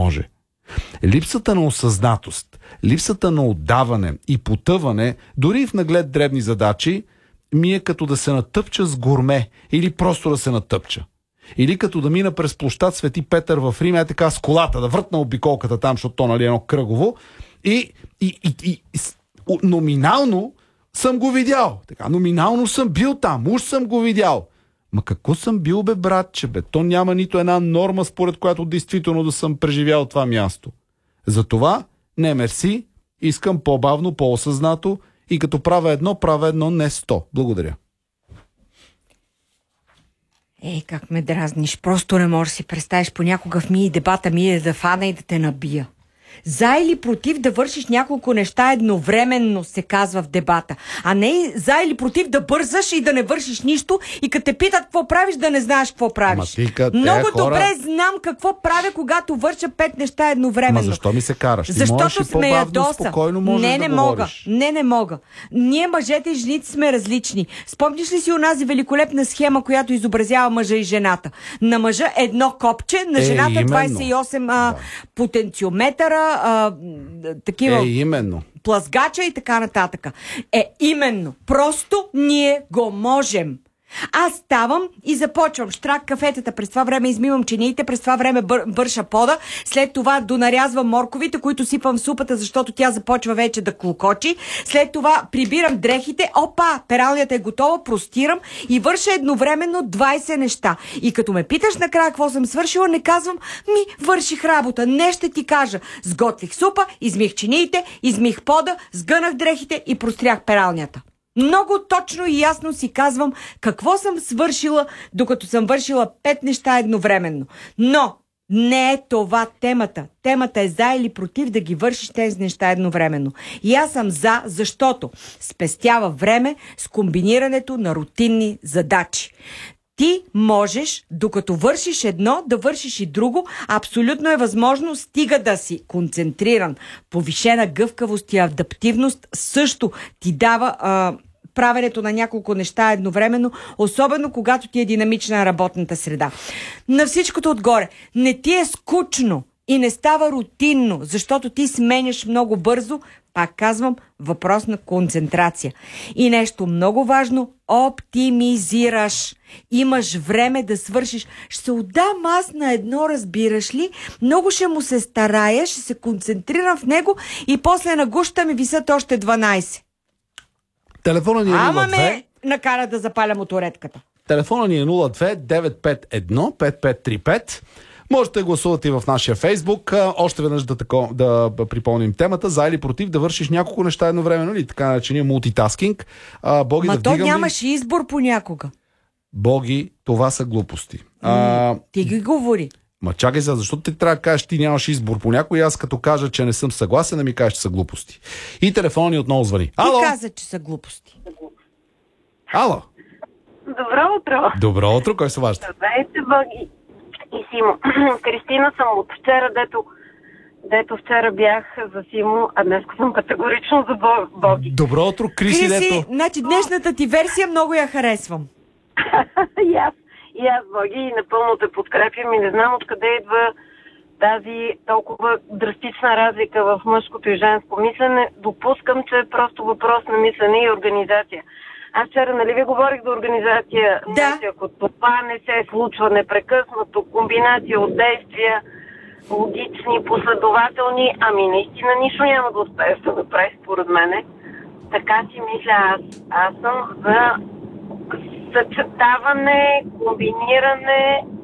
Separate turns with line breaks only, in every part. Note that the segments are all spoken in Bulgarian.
може. Липсата на осъзнатост, липсата на отдаване и потъване, дори в наглед дребни задачи, ми е като да се натъпча с гурме или просто да се натъпча. Или като да мина през площад Свети Петър в Рим, така с колата, да въртна обиколката там, защото то, нали, едно кръгово, и номинално съм го видял. Така, номинално съм бил там, уж съм го видял. Ма какво съм бил, бе, братче, бе? То няма нито една норма, според която действително да съм преживял това място. Затова, не мерси, искам по-бавно, по-осъзнато и като правя едно, не 100. Благодаря.
Как ме дразниш. Просто не можеш да си представиш. Понякога в ми дебата ми е да фана и да те набия. За или против да вършиш няколко неща едновременно, се казва в дебата. А не за или против да бързаш и да не вършиш нищо и като те питат какво правиш, да не знаеш какво правиш. Много добре знам какво правя, когато върша 5 неща едновременно.
Ама защо ми се караш?
Защото сме ядоса.
Спокойно можеш да говориш.
Не мога. Ние, мъжете и жените, сме различни. Спомниш ли си онази великолепна схема, която изобразява мъжа и жената? На мъжа едно копче, на жената 28 потенциометъра, такива
именно.
плазгача и така нататък. Именно. Просто ние го можем. Аз ставам и започвам. Штрак кафетата, през това време измивам чиниите, през това време бърша пода, след това донарязвам морковите, които сипам в супата, защото тя започва вече да клокочи. След това прибирам дрехите, пералнята е готова, простирам и върша едновременно 20 неща. И като ме питаш накрая какво съм свършила, не казвам, върших работа. Не, ще ти кажа. Сготвих супа, измих чиниите, измих пода, сгънах дрехите и прострях пералнята. Много точно и ясно си казвам какво съм свършила, докато съм вършила 5 неща едновременно. Но не е това темата. Темата е за или против да ги вършиш тези неща едновременно. И аз съм за, защото спестява време с комбинирането на рутинни задачи. Ти можеш, докато вършиш едно, да вършиш и друго. Абсолютно е възможно, стига да си концентриран. Повишена гъвкавост и адаптивност също ти дава правенето на няколко неща едновременно, особено когато ти е динамична работната среда. На всичкото отгоре, не ти е скучно и не става рутинно, защото ти сменяш много бързо, пак казвам, въпрос на концентрация. И нещо много важно, оптимизираш. Имаш време да свършиш. Ще се отдам аз на едно, разбираш ли? Много ще му се старая, ще се концентрирам в него и после на гуща ми висят още 12.
Телефона ни е 02.
Ама ме накара да запаля моторетката.
Телефона ни е 02-951-5535. Можете да гласувате и в нашия Фейсбук. Още веднъж да припомним темата. За или против да вършиш няколко неща едновременно, или така наречения мултитаскинг. Боги,
то нямаш избор понякога.
Боги, това са глупости.
Ти ги говори.
Ма чакай сега, защото ти трябва да кажеш, ти нямаш избор понякога и аз като кажа, че не съм съгласен, да ми кажеш, че са глупости. И телефонът ни отново звъни. Ало?
Ти каза, че са глупости.
Ало?
Добро утро.
Добро утро, кой се обажда?
Здравейте, Боги и Симо. Кристина съм от вчера, дето вчера бях за Симо, а днес съм категорично за Боги.
Добро утро, Криси, дето.
Значи днешната ти версия много я харесвам.
И аз, Боги, напълно те подкрепям и не знам откъде идва тази толкова драстична разлика в мъжкото и женско мислене. Допускам, че е просто въпрос на мислене и организация. Аз вчера, нали ви говорих за организация?
Да.
Ако това не се случва непрекъснато, комбинация от действия, логични, последователни, наистина нищо няма да успееш да направиш според мене. Така си мисля аз. Аз съм за съчетаване, комбиниране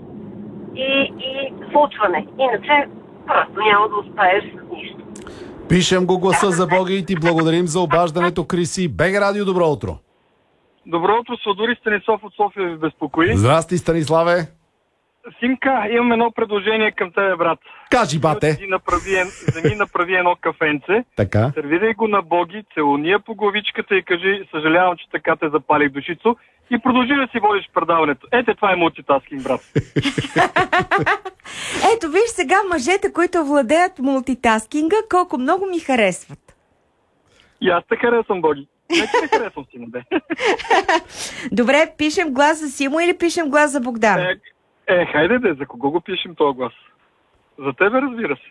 и случване. Иначе просто няма да успееш с нищо.
Пишем го гласа за Бога и ти благодарим за обаждането, Криси. БГ Радио, добро утро.
Добро утро, Сладори Станислав от София ви безпокои.
Здрасти, Станиславе.
Симка, имам едно предложение към тебе, брат.
Кажи, бате.
Вземи направи едно кафенце,
така.
Сервирай го на Боги, целуния по главичката и кажи, съжалявам, че така те запалих душицо и продължи да си водиш предаването. Това е мултитаскинг, брат.
Ето, виж сега мъжете, които владеят мултитаскинга, колко много ми харесват.
И аз те харесвам, Боги. Нека не харесвам Симо, де.
Добре, пишем глас за Симо или пишем глас за Богдан?
Хайде, за кого го пишем този глас? За тебе, разбира се.